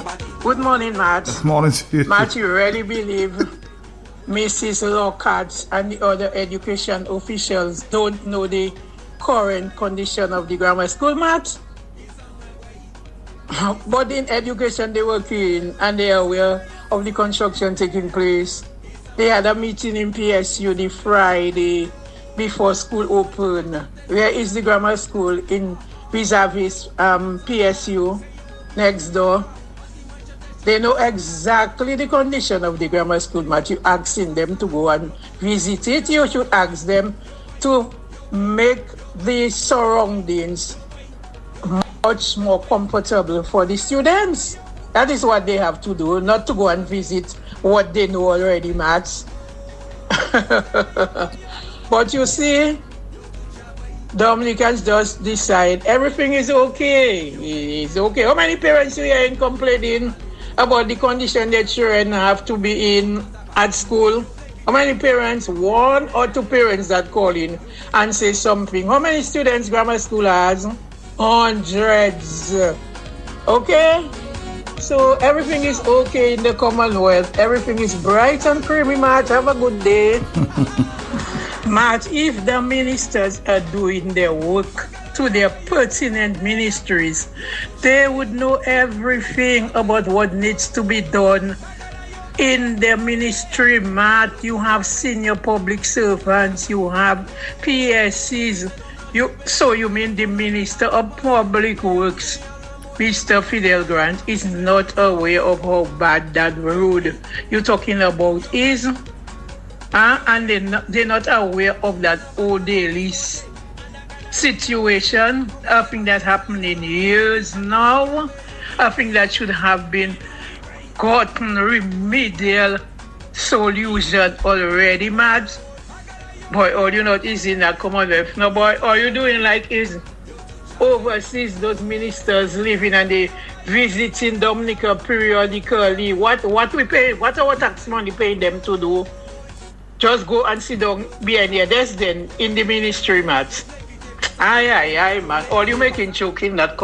Good morning, Matt. Morning to you. Matt, you really believe Mrs. Lockhart and the other education officials don't know the current condition of the grammar school, Matt? But in education they work in and they are aware of the construction taking place. They had a meeting in PSU the Friday before school opened. Where is the grammar school in vis-a-vis PSU next door? They know exactly the condition of the grammar school, Matt. You asking them to go and visit it. You should ask them to make the surroundings much more comfortable for the students. That is what they have to do, not to go and visit what they know already, Matt. But you see, Dominicans just decide everything is okay. It's okay. How many parents are hearing complaining about the condition their children have to be in at school? How many parents, one or two parents that call in and say something? How many students grammar school has? Hundreds. Okay? So everything is okay in the Commonwealth. Everything is bright and creamy, Matt. Have a good day. Matt, if the ministers are doing their work to their pertinent ministries, they would know everything about what needs to be done in their ministry, Matt. You have senior public servants, you have PSCs. So you mean the Minister of Public Works, Mr. Fidel Grant, is not aware of how bad that road you're talking about is? And they're not aware of that O'Daly's situation. I think that happened in years now. I think that should have been gotten remedial solution already, Matt. Boy, all you not is in that Commonwealth. No, boy, all you doing like is overseas, those ministers living and they visiting Dominica periodically. What we pay? What our tax money paying them to do? Just go and sit down behind your desk then in the ministry, Matt. Aye, man. All you making choking that